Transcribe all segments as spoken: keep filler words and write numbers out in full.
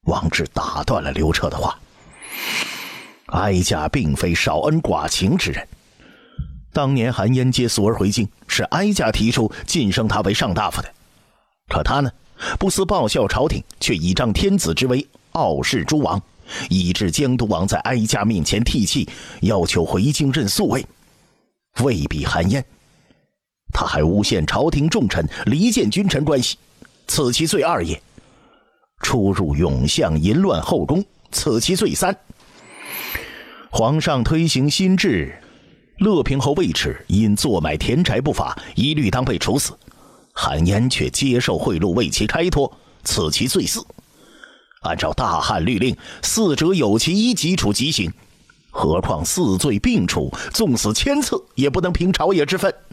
王志打断了刘彻的话：“哀家并非少恩寡情之人。当年韩嫣接俗儿回京，是哀家提出晋升他为上大夫的。可他呢，不思报效朝廷，却倚仗天子之威，傲视诸王，以致江都王在哀家面前涕泣，要求回京任宿尉。未比韩嫣，他还诬陷朝廷重臣，离间君臣关系，此其罪二也。出入永相，淫乱后宫，此其罪三。皇上推行新制，乐平侯魏齿因坐买田宅不法，一律当被处死。韩嫣却接受贿赂，为其开脱，此其罪四。按照大汉律令，四者有其一，即处极刑。何况四罪并处，纵死千次，也不能平朝野之分。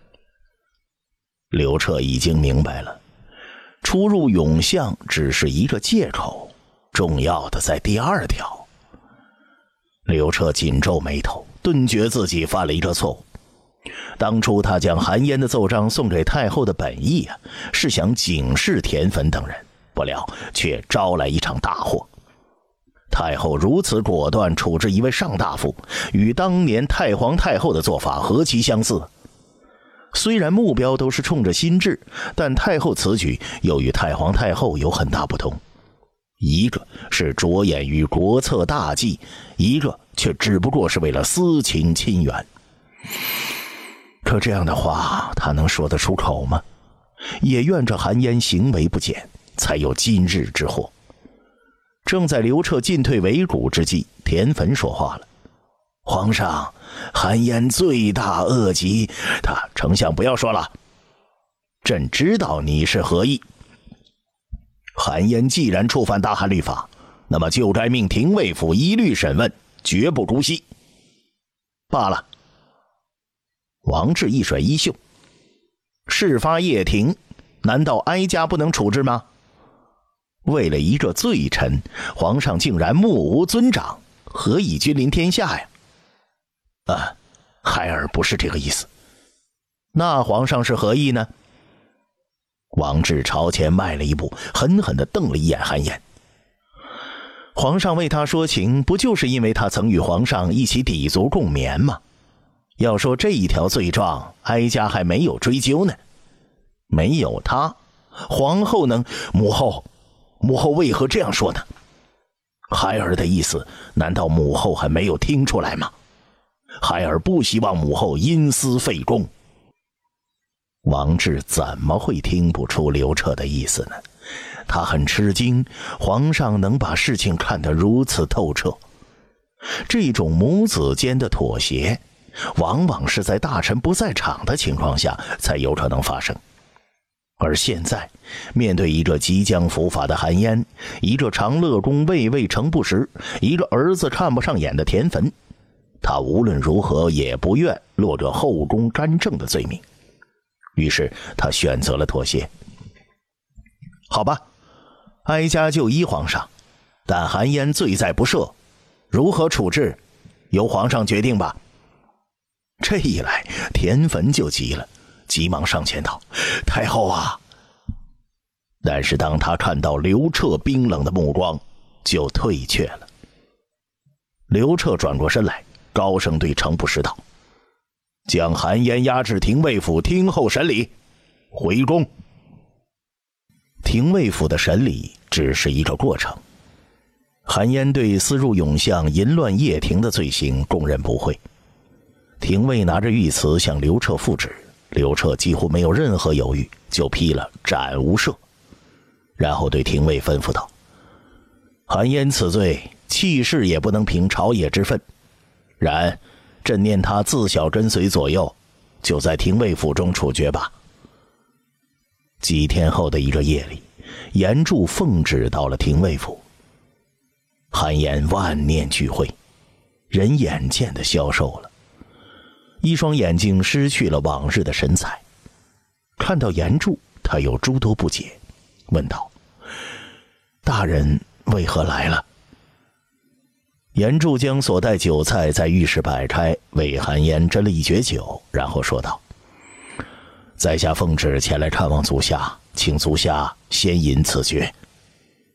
刘彻已经明白了，出入永相只是一个借口，重要的在第二条。刘彻紧皱眉头，顿觉自己犯了一个错误。当初他将韩嫣的奏章送给太后的本意啊，是想警示田汾等人，不料却招来一场大祸。太后如此果断处置一位上大夫，与当年太皇太后的做法何其相似。虽然目标都是冲着新制，但太后此举又与太皇太后有很大不同。一个是着眼于国策大计，一个却只不过是为了私情亲缘。可这样的话，他能说得出口吗？也怨着韩嫣行为不检，才有今日之祸。正在刘彻进退维谷之际，田汾说话了：“皇上，韩嫣罪大恶极，他……丞相不要说了，朕知道你是何意。韩嫣既然触犯大汉律法，那么就该命廷尉府一律审问，绝不姑息。罢了。”王志一甩衣袖：“事发叶庭，难道哀家不能处置吗？为了一个罪臣，皇上竟然目无尊长，何以君临天下呀？”啊，孩儿不是这个意思。那皇上是何意呢？王志朝前迈了一步，狠狠地瞪了一眼韩嫣。皇上为他说情，不就是因为他曾与皇上一起抵足共眠吗？要说这一条罪状，哀家还没有追究呢。没有他，皇后能……母后，母后为何这样说呢？孩儿的意思，难道母后还没有听出来吗？孩儿不希望母后因私废公。王志怎么会听不出刘彻的意思呢？他很吃惊，皇上能把事情看得如此透彻。这种母子间的妥协，往往是在大臣不在场的情况下才有可能发生。而现在，面对一个即将伏法的韩嫣，一个长乐宫位位成不实，一个儿子看不上眼的田汾，他无论如何也不愿落着后宫干政的罪名。于是他选择了妥协。好吧，哀家就依皇上，但韩嫣罪在不赦，如何处置，由皇上决定吧。这一来，田汾就急了，急忙上前道：“太后啊！”但是当他看到刘彻冰冷的目光，就退却了。刘彻转过身来，高声对程不识道：“将韩嫣押至廷尉府听候审理，回宫。”廷尉府的审理只是一个过程。韩嫣对私入永相、淫乱掖庭的罪行供认不讳。廷尉拿着御词向刘彻复旨，刘彻几乎没有任何犹豫，就批了斩无赦。然后对廷尉吩咐道：“韩嫣此罪，弃市也不能平朝野之分。然朕念他自小跟随左右，就在廷尉府中处决吧。”几天后的一个夜里，严柱奉旨到了廷尉府。韩嫣万念俱灰，人眼见的消瘦了，一双眼睛失去了往日的神采。看到严柱，他有诸多不解，问道：“大人为何来了？”严柱将所带酒菜在浴室摆开，为韩嫣斟了一爵酒，然后说道：“在下奉旨前来看望足下，请足下先饮此爵。”